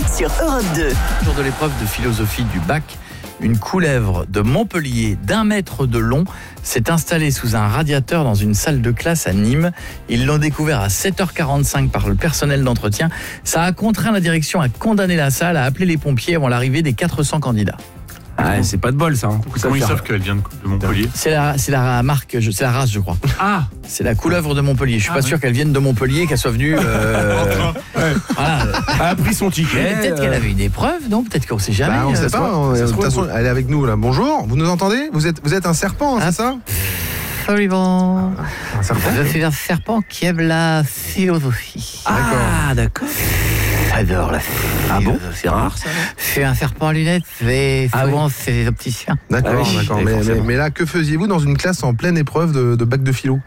sur Europe 2. Jour de l'épreuve de philosophie du bac, une couleuvre de Montpellier d'1 mètre de long s'est installée sous un radiateur dans une salle de classe à Nîmes. Ils l'ont découvert à 7h45 par le personnel d'entretien. Ça a contraint la direction à condamner la salle, à appeler les pompiers avant l'arrivée des 400 candidats. Ah, c'est pas de bol ça. Comment ils savent qu'elle vient de Montpellier? C'est la marque, c'est la race, je crois. Ah, C'est la couleuvre de Montpellier. Je suis pas sûr qu'elle vienne de Montpellier, qu'elle soit venue. Voilà. elle a pris son ticket. Peut-être qu'elle avait une épreuve, non? Peut-être qu'on sait jamais. On ne sait pas. De toute façon, elle est avec nous là. Bonjour, vous nous entendez? Vous êtes un serpent, c'est ça? Absolument. Un serpent? Je suis un serpent qui aime la philosophie. Ah, d'accord. J'adore la philosophie. Ah bon? C'est rare ça. Je suis un serpent à lunettes, mais souvent c'est les opticiens. D'accord, Ah oui, d'accord. forcément. Mais là, que faisiez-vous dans une classe en pleine épreuve de bac de philo?